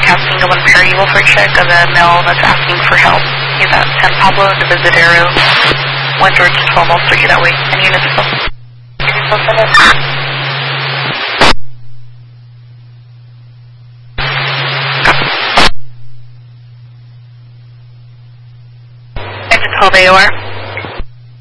broadcasting to 1 Perry Wolford check of a male that's asking for help. He's at San Pablo, Divisadero, 1 George 12 Mall Street, that way. Any units still? And to 12 AOR.